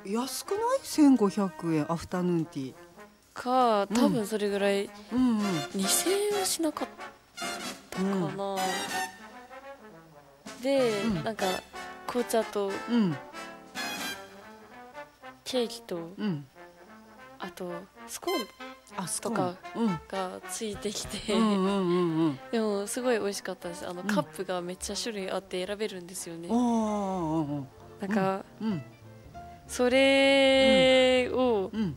安くない？ 1500 円アフタヌーンティーか、多分それぐらい、 うんうん 2000円はしなかったかな、で、なんか紅茶とうんケーキと、 うんあとスコーンあとかうんがついてきて、 うんうんうんうんでもすごい美味しかったです。カップがめっちゃ種類あって選べるんですよね。 おーなんか、 うんそれを、 うん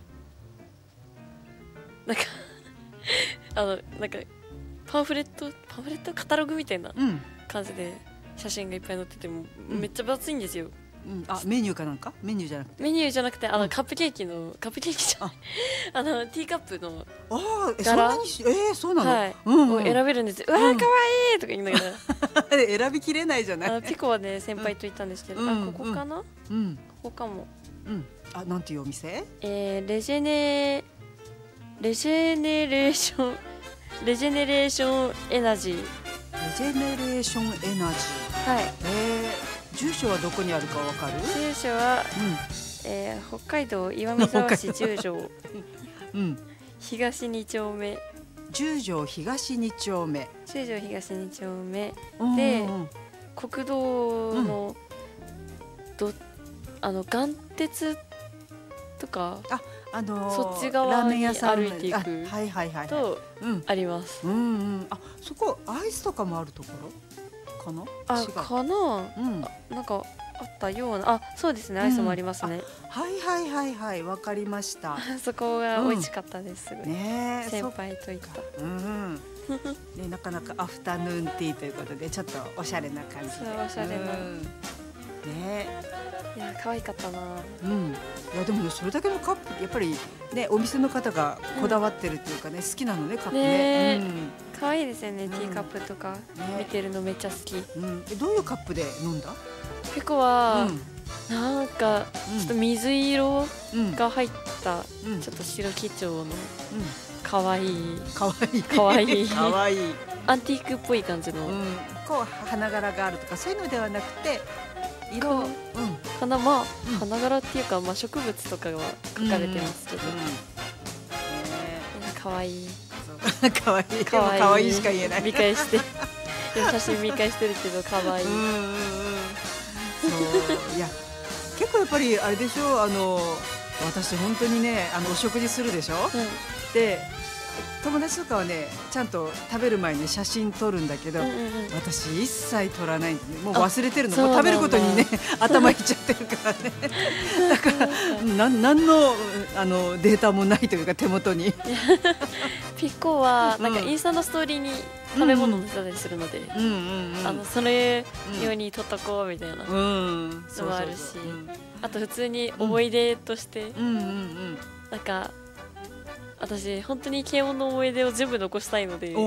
なんかなんかパンフレットカタログみたいなうん感じで写真がいっぱい載ってても、めっちゃ分厚いんですよ。 あ、メニューかなんか？メニューじゃなくてメニューじゃなくてカップケーキじゃないティーカップのそんなにそうなの？ はい、 うんを選べるんですよ。うわーかわいいとか言いながら選びきれないじゃない。 ピコはね先輩と行ったんですけど、ここかな、 うんここかも。 なんていうお店？ レジェネレーションエナジー。 レジェネレーションエナジー。 はい。 住所はどこにあるかわかる？ 住所は、北海道岩見沢市十条、東2丁目。 十条東2丁目。 十条東2丁目で、国道の岩鉄とか、そっち側に歩いていくとあります。 そこアイスとかもあるところかな？ かな、なんかあったような。そうですね、アイスもありますね。 はいわかりました。 そこが美味しかったです。 ね、 先輩と行った。 なかなかアフタヌーンティーということでちょっとおしゃれな感じで。 おしゃれな。いや可愛かったな。 いやでもね、それだけのカップやっぱりね、お店の方がこだわってるっていうかね、好きなのね、カップね。 可愛いですよね、ティーカップとか見てるのめっちゃ好き。 どういうカップで飲んだ？ ピコはなんかちょっと水色が入ったちょっと白基調の可愛いアンティークっぽい感じの、 こう花柄があるとかそういうのではなくて、色花柄っていうか、植物とかが描かれてますけど、可愛い可愛いしか言えない。 見返して写真見返してるけど可愛い。 いや結構やっぱりあれでしょ、私本当にね、お食事するでしょ、で友達とかはね、ちゃんと食べる前に写真撮るんだけど、私一切撮らないんで、もう忘れてるの。もう食べることにね頭いっちゃってるからね。だから何のデータもないというか、手元に。 ピコはなんかインスタのストーリーに食べ物を出たりするので、それ用に撮っとこうみたいなのもあるし、あと普通に思い出としてなんか私本当に慶応の思い出を全部残したいので、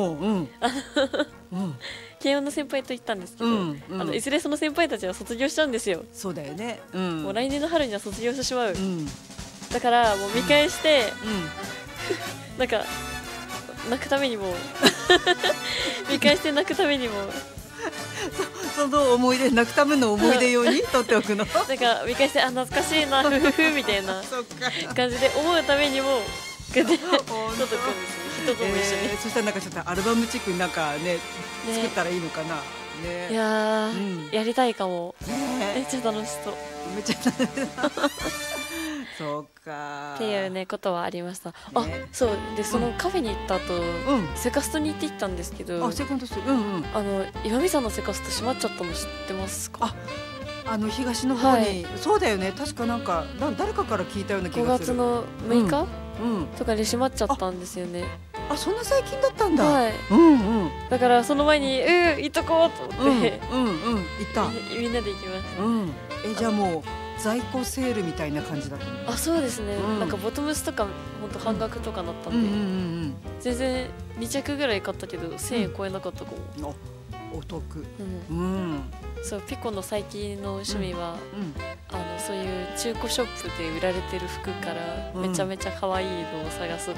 慶応の先輩と行ったんですけど、いずれその先輩たちは卒業しちゃうんですよ。 そうだよね。 もう来年の春には卒業してしまう。だからもう見返してなんか泣くためにも見返して泣くためにもその思い出、泣くための思い出用に撮っておくの。 なんか見返して懐かしいなふふふみたいな感じで思うためにも撮っとくんですよ、人とも一緒に。 そしたらなんかちょっとアルバムチックになんかね作ったらいいのかな。 いややりたいかも。めっちゃ楽しそう。 めっちゃ楽しそう。そうか。 っていうねことはありました。そうで、そのカフェに行った後、セカストに行ってきたんですけど、 セカンドス岩見さんのセカスト閉まっちゃったの知ってますか？ 東の方に。そうだよね、確かなんか誰かから聞いたような気がする。 5月の6日とかで閉まっちゃったんですよね。 そんな最近だったんだ。 だからその前に行っとこうと思って行った。 みんなで行きました。 じゃあもう在庫セールみたいな感じだったの？ そうですね、なんかボトムスとかほんと半額とかなったんで、全然2着ぐらい買ったけど1000円超えなかったかも。 お得。 そう、ピコの最近の趣味は、そういう中古ショップで売られてる服からめちゃめちゃ可愛いのを探すっていう。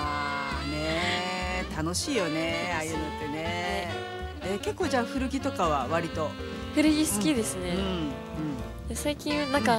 楽しいよね、ああいうのってね。結構じゃあ古着とかは割と？ 古着好きですね。最近なんか